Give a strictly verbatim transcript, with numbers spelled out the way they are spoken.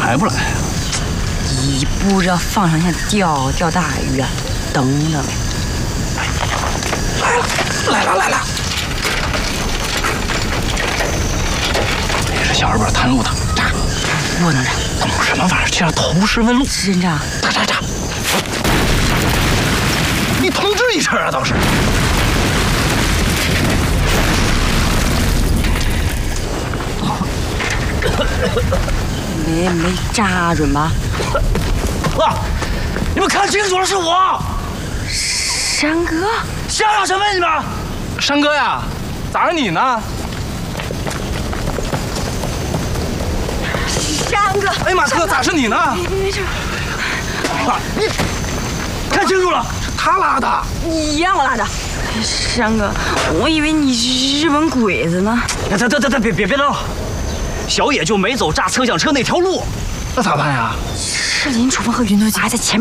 还不来？ 一不知道放上像钓钓大鱼啊，等等呗。 来了，来了，来了！这是小二本探路的，炸！ 不能炸！ 弄什么玩意儿？这样投石问路。 真炸！ 炸炸炸！你通知一声啊，倒是。 没没炸准吧？ 啊！你们看清楚了，是我， 山哥。 想想什么你们？山哥呀，咋是你呢？ 山哥！ 哎呀妈，哥，咋是你呢？ 没事。 啊，你看清楚了，是他拉的。 你让我拉的。山哥，我以为你是日本鬼子呢。 得得得得，别别别闹了。小野就没走炸侧向车那条路， 那咋办呀？ 是林楚风和云头姐还在前面。